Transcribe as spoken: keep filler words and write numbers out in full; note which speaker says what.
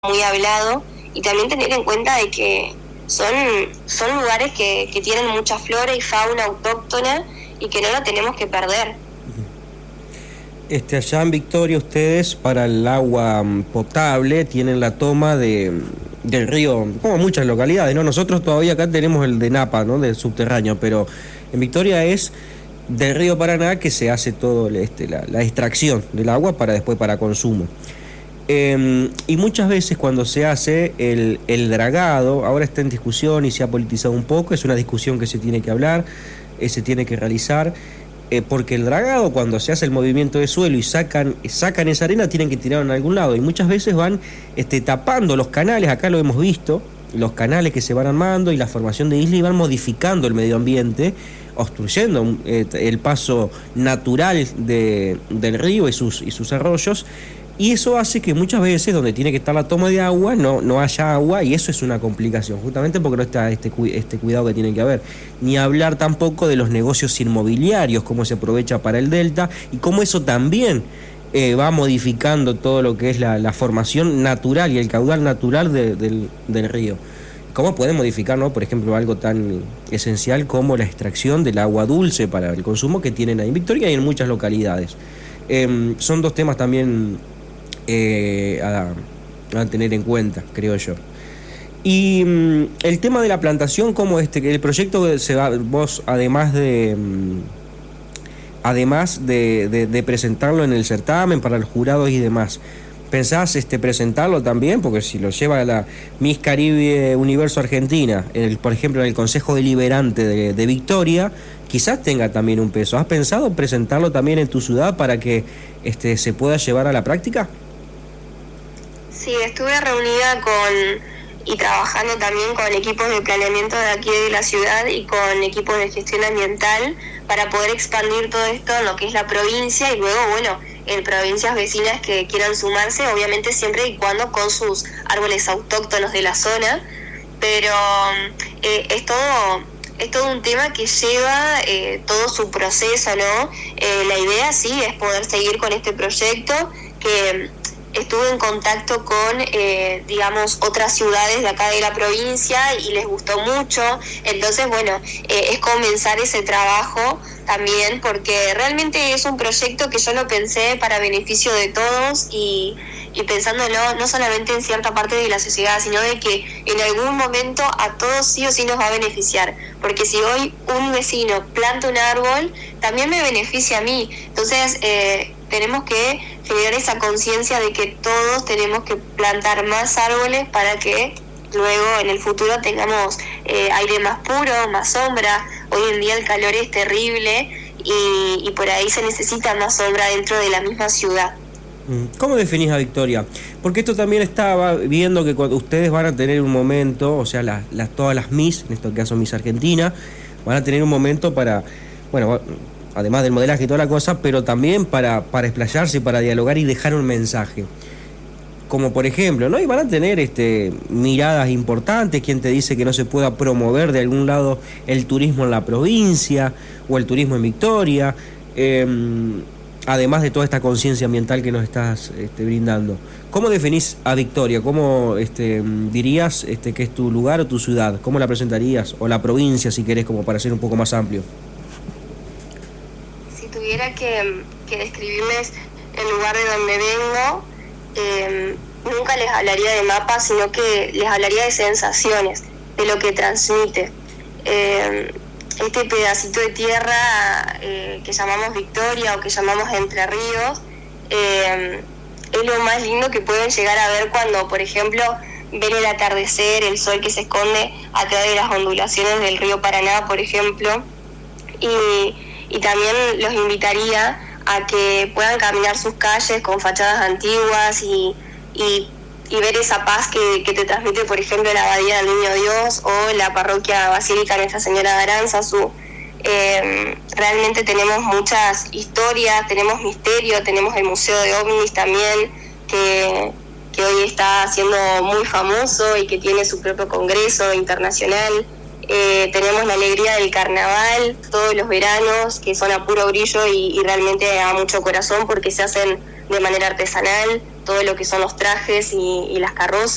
Speaker 1: muy hablado, y también tener en cuenta de que son, son lugares que, que tienen mucha flora y fauna autóctona y que no la tenemos que perder.
Speaker 2: Este, allá en Victoria ustedes para el agua potable tienen la toma de, del río, como muchas localidades, ¿no? Nosotros todavía acá tenemos el de Napa, ¿no? Del subterráneo, pero en Victoria es del río Paraná que se hace todo este, la, la extracción del agua para después para consumo. Eh, y muchas veces cuando se hace el, el dragado, ahora está en discusión y se ha politizado un poco, es una discusión que se tiene que hablar, eh, se tiene que realizar, eh, porque el dragado, cuando se hace el movimiento de suelo y sacan, sacan esa arena, tienen que tirarla en algún lado, y muchas veces van este, tapando los canales, acá lo hemos visto, los canales que se van armando y la formación de islas, y van modificando el medio ambiente, obstruyendo eh, el paso natural de, del río y sus, y sus arroyos. Y eso hace que muchas veces donde tiene que estar la toma de agua no, no haya agua, y eso es una complicación, justamente porque no está este, este cuidado que tiene que haber. Ni hablar tampoco de los negocios inmobiliarios, cómo se aprovecha para el delta y cómo eso también eh, va modificando todo lo que es la, la formación natural y el caudal natural de, del, del río. ¿Cómo puede modificar, ¿no? Por ejemplo, algo tan esencial como la extracción del agua dulce para el consumo que tienen ahí en Victoria y en muchas localidades? Eh, son dos temas también Eh, a, a tener en cuenta, creo yo. Y mm, el tema de la plantación, como este, el proyecto se va, vos además de mm, además de, de, de presentarlo en el certamen para los jurados y demás, ¿pensás este, presentarlo también? Porque si lo lleva a la Miss Caribe Universo Argentina, el, por ejemplo en el Consejo Deliberante de, de Victoria, quizás tenga también un peso. ¿Has pensado presentarlo también en tu ciudad para que este, se pueda llevar a la práctica?
Speaker 1: Sí, estuve reunida con y trabajando también con equipos de planeamiento de aquí de la ciudad y con equipos de gestión ambiental para poder expandir todo esto en lo que es la provincia y luego, bueno, en provincias vecinas que quieran sumarse, obviamente siempre y cuando con sus árboles autóctonos de la zona, pero eh, es todo... Es todo un tema que lleva eh, todo su proceso, ¿no? Eh, la idea sí es poder seguir con este proyecto, que estuve en contacto con, eh, digamos, otras ciudades de acá de la provincia y les gustó mucho. Entonces, bueno, eh, es comenzar ese trabajo también, porque realmente es un proyecto que yo lo pensé para beneficio de todos y... y pensándolo no solamente en cierta parte de la sociedad, sino de que en algún momento a todos sí o sí nos va a beneficiar, porque si hoy un vecino planta un árbol, también me beneficia a mí. Entonces eh, tenemos que generar esa conciencia de que todos tenemos que plantar más árboles para que luego en el futuro tengamos eh, aire más puro, más sombra. Hoy en día el calor es terrible y, y por ahí se necesita más sombra dentro de la misma ciudad.
Speaker 2: ¿Cómo definís a Victoria? Porque esto también estaba viendo que cuando ustedes van a tener un momento, o sea, las, las, todas las Miss, en este caso Miss Argentina, van a tener un momento para, bueno, además del modelaje y toda la cosa, pero también para, para explayarse, para dialogar y dejar un mensaje. Como por ejemplo, ¿no? Y van a tener este, miradas importantes, quien te dice que no se pueda promover de algún lado el turismo en la provincia o el turismo en Victoria, eh, además de toda esta conciencia ambiental que nos estás este, brindando. ¿Cómo definís a Victoria? ¿Cómo este, dirías este, que es tu lugar o tu ciudad? ¿Cómo la presentarías? O la provincia, si querés, como para ser un poco más amplio.
Speaker 1: Si tuviera que, que describirles el lugar de donde vengo, eh, nunca les hablaría de mapas, sino que les hablaría de sensaciones, de lo que transmite. Eh, Este pedacito de tierra eh, que llamamos Victoria o que llamamos Entre Ríos eh, es lo más lindo que pueden llegar a ver cuando, por ejemplo, ven el atardecer, el sol que se esconde a través de las ondulaciones del río Paraná, por ejemplo. Y, y también los invitaría a que puedan caminar sus calles con fachadas antiguas y, y y ver esa paz que, que te transmite, por ejemplo, la Abadía del Niño Dios o la Parroquia Basílica Nuestra Señora de Aránzazu. Eh, realmente tenemos muchas historias, tenemos misterio, tenemos el Museo de OVNIs también, que, que hoy está siendo muy famoso y que tiene su propio congreso internacional. Eh, tenemos la alegría del carnaval todos los veranos, que son a puro brillo y, y realmente a mucho corazón porque se hacen de manera artesanal, todo lo que son los trajes y, y las carrozas.